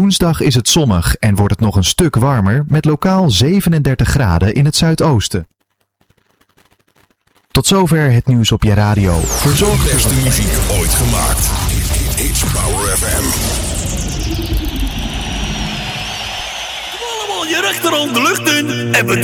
Woensdag is het zonnig en wordt het nog een stuk warmer met lokaal 37 graden in het zuidoosten. Tot zover het nieuws op je radio. Verzorgd de beste muziek ooit gemaakt. It's Power FM. Allemaal je rechter aan de lucht in en we doen